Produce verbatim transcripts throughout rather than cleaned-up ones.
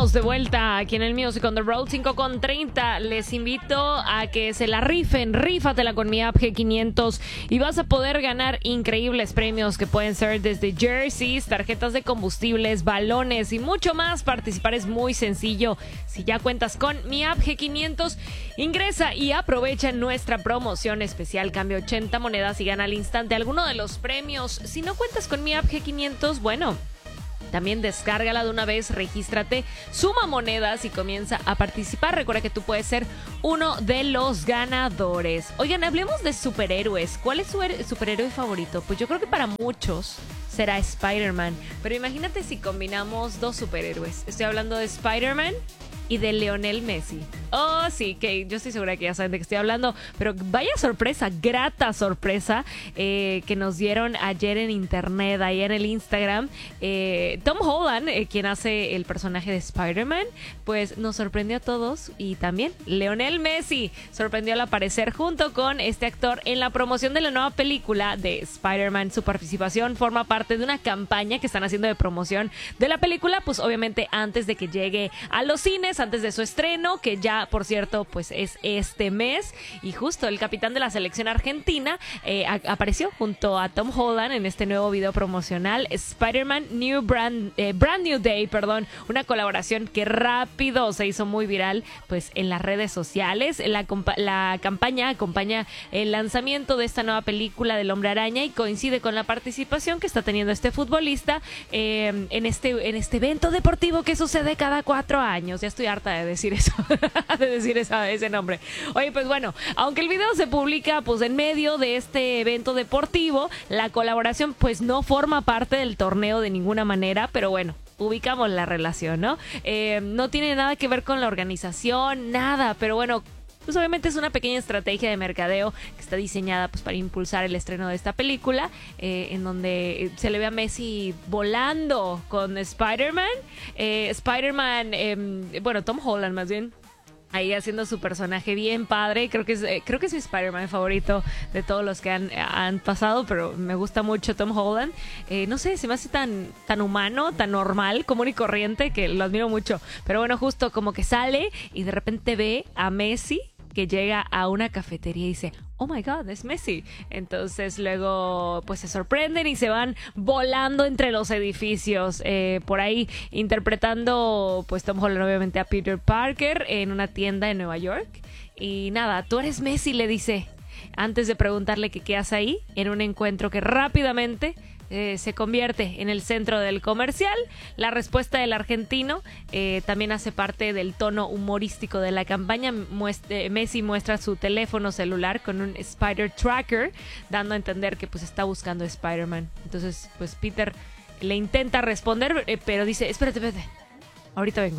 estamos de vuelta aquí en el Music on the Road, cinco con treinta. Les invito a que se la rifen, rífatela con mi app G quinientos y vas a poder ganar increíbles premios que pueden ser desde jerseys, tarjetas de combustibles, balones y mucho más. Participar es muy sencillo. Si ya cuentas con mi app G quinientos, ingresa y aprovecha nuestra promoción especial. Cambia ochenta monedas y gana al instante alguno de los premios. Si no cuentas con mi app G quinientos, bueno, también descárgala de una vez, regístrate, suma monedas y comienza a participar. Recuerda que tú puedes ser uno de los ganadores. Oigan, hablemos de superhéroes. ¿Cuál es su superhéroe favorito? Pues yo creo que para muchos será Spider-Man. Pero imagínate si combinamos dos superhéroes. Estoy hablando de Spider-Man y de Lionel Messi. Oh, sí, que yo estoy segura que ya saben de qué estoy hablando, pero vaya sorpresa, grata sorpresa eh, que nos dieron ayer en internet, ahí en el Instagram. Eh, Tom Holland, eh, quien hace el personaje de Spider-Man, pues nos sorprendió a todos, y también Lionel Messi sorprendió al aparecer junto con este actor en la promoción de la nueva película de Spider-Man. Su participación forma parte de una campaña que están haciendo de promoción de la película, pues obviamente antes de que llegue a los cines, antes de su estreno, que ya por cierto pues es este mes. Y justo el capitán de la selección argentina eh, a- apareció junto a Tom Holland en este nuevo video promocional, Spider-Man New Brand, eh, Brand New Day, perdón, una colaboración que rápido se hizo muy viral pues en las redes sociales. La, compa- la campaña acompaña el lanzamiento de esta nueva película del Hombre Araña y coincide con la participación que está teniendo este futbolista eh, en este en este evento deportivo que sucede cada cuatro años. Ya estoy harta de decir eso, de decir esa, ese nombre. Oye, pues bueno, aunque el video se publica pues en medio de este evento deportivo, la colaboración pues no forma parte del torneo de ninguna manera, pero bueno, ubicamos la relación, ¿no? Eh, no tiene nada que ver con la organización, nada, pero bueno, pues obviamente es una pequeña estrategia de mercadeo que está diseñada pues para impulsar el estreno de esta película, eh, en donde se le ve a Messi volando con Spider-Man. Eh, Spider-Man, eh, bueno, Tom Holland más bien, ahí haciendo su personaje bien padre. Creo que es, eh, creo que es mi Spider-Man favorito de todos los que han, han pasado, pero me gusta mucho Tom Holland. Eh, no sé, se me hace tan, tan humano, tan normal, común y corriente, que lo admiro mucho. Pero bueno, justo como que sale y de repente ve a Messi que llega a una cafetería y dice, oh my God, es Messi. Entonces luego pues se sorprenden y se van volando entre los edificios, eh, por ahí interpretando pues Tom Holland obviamente a Peter Parker en una tienda en Nueva York. Y nada, tú eres Messi, le dice, antes de preguntarle que qué hace ahí, en un encuentro que rápidamente Eh, se convierte en el centro del comercial. La respuesta del argentino eh, también hace parte del tono humorístico de la campaña. Muestre, Messi muestra su teléfono celular con un Spider Tracker, dando a entender que pues está buscando a Spider-Man. Entonces pues Peter le intenta responder, eh, pero dice, espérate, espérate, ahorita vengo.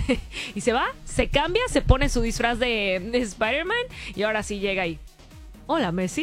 Y se va, se cambia, se pone su disfraz de, de Spider-Man y ahora sí llega ahí. Hola, Messi.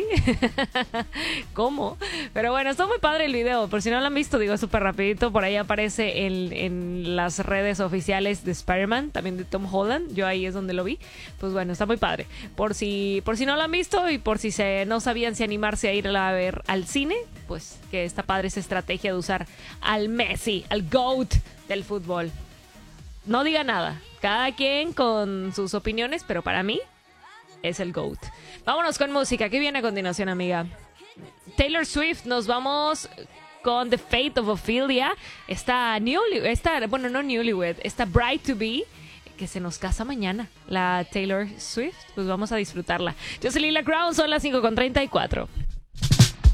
¿Cómo? Pero bueno, está muy padre el video. Por si no lo han visto, digo súper rapidito. Por ahí aparece en, en las redes oficiales de Spider-Man, también de Tom Holland. Yo ahí es donde lo vi. Pues bueno, está muy padre. Por si, por si no lo han visto y por si se, no sabían si animarse a ir a ver al cine, pues que está padre esa estrategia de usar al Messi, al GOAT del fútbol. No diga nada. Cada quien con sus opiniones, pero para mí es el GOAT. Vámonos con música. ¿Qué viene a continuación, amiga? Taylor Swift, nos vamos con The Fate of Ophelia. Esta Newly, esta, bueno, no Newlywed, esta Bride to Be, que se nos casa mañana, la Taylor Swift. Pues vamos a disfrutarla. Yo soy Lila Crown, son las cinco con treinta y cuatro.